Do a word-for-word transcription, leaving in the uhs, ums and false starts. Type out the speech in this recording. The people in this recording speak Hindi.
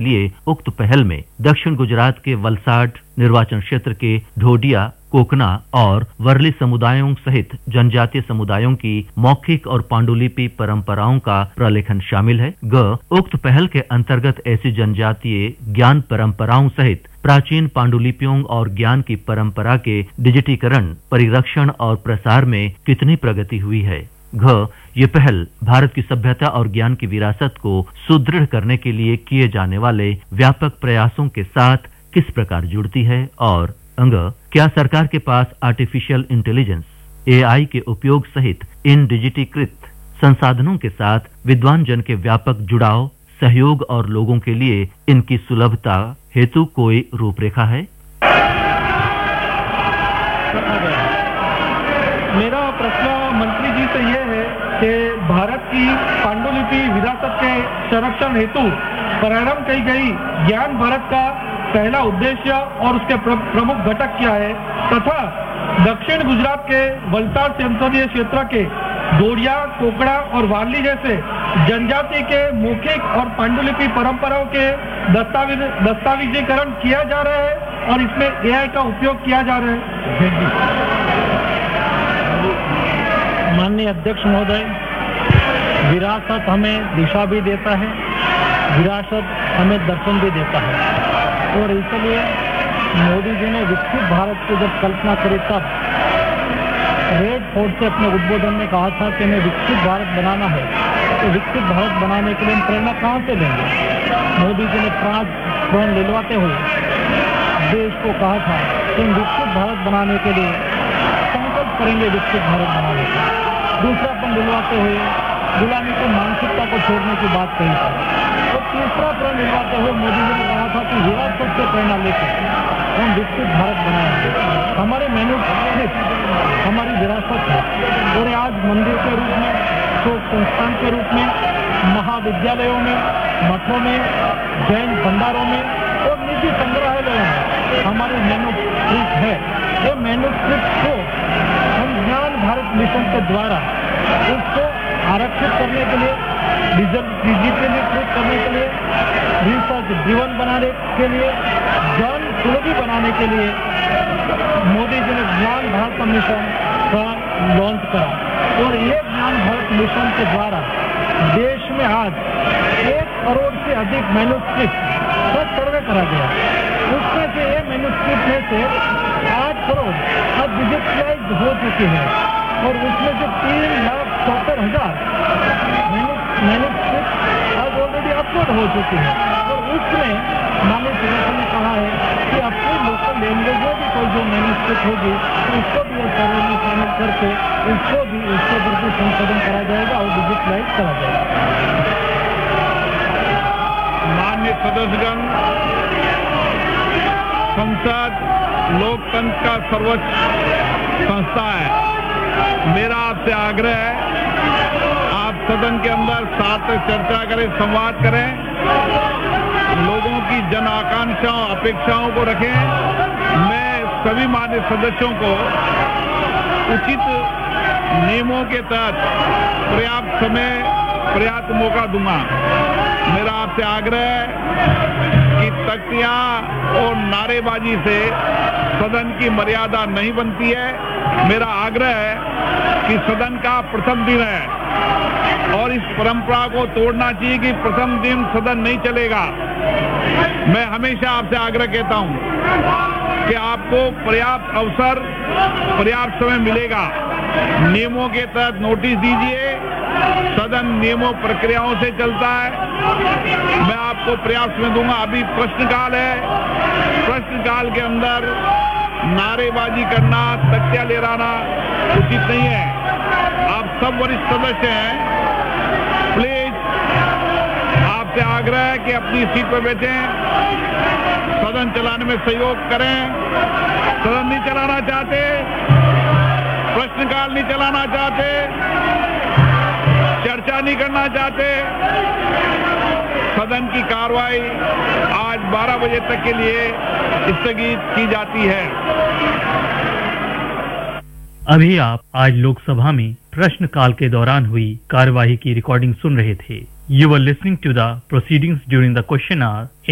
लिए उक्त पहल में दक्षिण गुजरात के वलसाड निर्वाचन क्षेत्र के ढोडिया, कोकना और वर्ली समुदायों सहित जनजातीय समुदायों की मौखिक और पांडुलिपि परंपराओं का प्रलेखन शामिल है। ग उक्त पहल के अंतर्गत ऐसी जनजातीय ज्ञान परंपराओं सहित प्राचीन पांडुलिपियों और ज्ञान की परंपरा के डिजिटीकरण, परिरक्षण और प्रसार में कितनी प्रगति हुई है। घ ये पहल भारत की सभ्यता और ज्ञान की विरासत को सुदृढ़ करने के लिए किए जाने वाले व्यापक प्रयासों के साथ किस प्रकार जुड़ती है। और अंग क्या सरकार के पास आर्टिफिशियल इंटेलिजेंस ए आई के उपयोग सहित इन डिजिटीकृत संसाधनों के साथ विद्वान जन के व्यापक जुड़ाव, सहयोग और लोगों के लिए इनकी सुलभता हेतु कोई रूपरेखा है। मेरा प्रश्न मंत्री जी से यह है कि भारत की पांडुलिपि विरासत के संरक्षण हेतु प्रारंभ की गई ज्ञान भारत का पहला उद्देश्य और उसके प्र, प्रमुख घटक क्या है, तथा दक्षिण गुजरात के वलसाड संसदीय क्षेत्र के ढोडिया, कोकड़ा और वारली जैसे जनजाति के मौखिक और पांडुलिपि परंपराओं के दस्तावेज दस्तावेजीकरण किया जा रहा है और इसमें ए आई का उपयोग किया जा रहा है। माननीय अध्यक्ष महोदय, विरासत हमें दिशा भी देता है, विरासत हमें दर्शन भी देता है और इसलिए मोदी जी ने विकसित भारत की जब कल्पना करी तब रेड फोर्ट से अपने उद्बोधन में कहा था कि हमें विकसित भारत बनाना है। तो विकसित भारत बनाने के लिए हम प्रेरणा कहाँ से लेंगे। मोदी जी ने पांच प्रण दिलवाते हुए देश को कहा था कि हम विकसित भारत बनाने के लिए संकल्प करेंगे, विकसित भारत बनाने का। दूसरा प्रण दिलवाते हुए गुलामी की मानसिकता को छोड़ने की बात कही थी। तो तीसरा प्रण दिलवाते हुए मोदी जी ने कहा था कि विरासत से प्रेरणा लेकर हम विकसित भारत बनाएंगे। हमारे मैन्युस्क्रिप्ट हमारी विरासत है और आज मंदिर के रूप में, शोक संस्थान के रूप में, महाविद्यालयों में, मठों में, जैन भंडारों में और निजी संग्रहालयों में हमारे मैन्युस्क्रिप्ट है। ये मैन्युस्क्रिप्ट को हम ज्ञान भारत मिशन के द्वारा उसको आरक्षित करने के लिए, डिजिटलीकृत करने के लिए, रिसर्च ड्रिवन बनाने के लिए, जन सुलभी बनाने के लिए मोदी जी ने ज्ञान भारत मिशन का लॉन्च करा और ये ज्ञान भारत मिशन के द्वारा देश में आज एक करोड़ से अधिक मैन्युस्क्रिप्ट का सर्वे करा गया। उसमें से ये मैन्युस्क्रिप्ट में से आठ करोड़ अब डिजिटलाइज हो चुकी है और उसमें से तीन लाख सत्तर हजार मैन्युस्क्रिप्ट आज ऑलरेडी अपलोड हो चुकी है और उसमें माननीय सदस्य ने कहा है कि अपने लोकल लैंग्वेज में भी कोई जो मैन्युस्क्रिप्ट होगी तो उसको भी इस सर्वे में शामिल करके उसको भी उसके ऊपर भी संशोधन करा जाएगा और डिजिटलाइज करा जाएगा। माननीय सदस्यगण, संसद लोकतंत्र का सर्वोच्च संस्था है। मेरा आपसे आग्रह है, आप सदन के अंदर साथ चर्चा करें, संवाद करें, लोगों की जन आकांक्षाओं, अपेक्षाओं को रखें। मैं सभी माननीय सदस्यों को उचित नियमों के तहत पर्याप्त समय, पर्याप्त मौका दूंगा। मेरा आपसे आग्रह है कि तख्तियां और नारेबाजी से सदन की मर्यादा नहीं बनती है। मेरा आग्रह है कि सदन का प्रथम दिन है और इस परंपरा को तोड़ना चाहिए कि प्रथम दिन सदन नहीं चलेगा। मैं हमेशा आपसे आग्रह कहता हूं कि आपको पर्याप्त अवसर, पर्याप्त समय मिलेगा। नियमों के तहत नोटिस दीजिए, सदन नियमों प्रक्रियाओं से चलता है। मैं आपको पर्याप्त समय दूंगा। अभी प्रश्नकाल है, प्रश्नकाल के अंदर नारेबाजी करना, तख्तियां लहराना उचित नहीं है। आप सब वरिष्ठ सदस्य हैं, प्लीज आपसे आग्रह है कि अपनी सीट पर बैठें, सदन चलाने में सहयोग करें। सदन नहीं चलाना चाहते, प्रश्नकाल नहीं चलाना चाहते, चर्चा नहीं करना चाहते, सदन की कार्रवाई आज बारह बजे तक के लिए स्थगित की जाती है। अभी आप आज लोकसभा में प्रश्नकाल के दौरान हुई कार्यवाही की रिकॉर्डिंग सुन रहे थे। You were listening to the proceedings during the question our